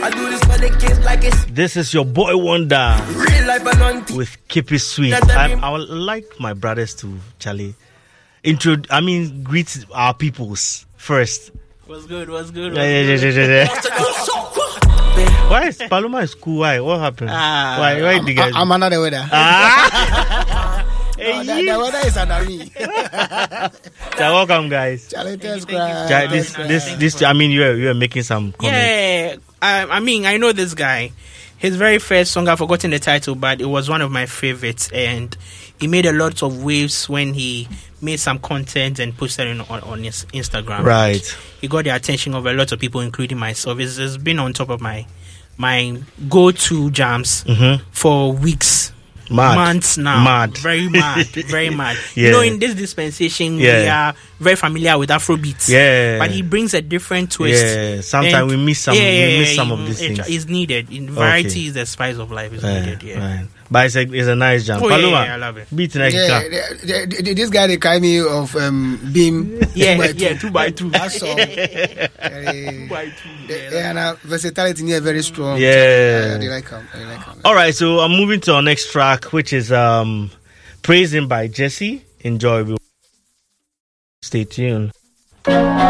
I do this for the kids like it's This is your boy Wonder real life and auntie. with Keep It Sweet. I would like my brothers to, Charlie, greet our peoples first. What's good? Yeah. Why is Paloma in school? Why? What happened? Why did you guys? I'm under the weather. Hey, The weather is under me. so welcome, guys. Charlie, thanks, This. You are making some comments. Yeah, I know this guy. His very first song, I've forgotten the title, but it was one of my favorites, and he made a lot of waves when he made some content and posted it on his Instagram. Right. He got the attention of a lot of people, including myself. It's been on top of my go-to jams for weeks. Months now. Very mad. Yeah. In this dispensation, we are very familiar with Afrobeats. Yeah. But he brings a different twist. Yeah. Sometimes we miss some. We miss some of these things. It's needed. Variety is the spice of life. It's needed. Yeah. Right. But it's a nice jam. Paloma, I love it. Beat next this guy they carry me of Beam. 2x2. That song. 2x2. And versatility here very strong. Yeah. They like him. All right, so I'm moving to our next track, which is Praising by Jesse. Enjoy. Stay tuned.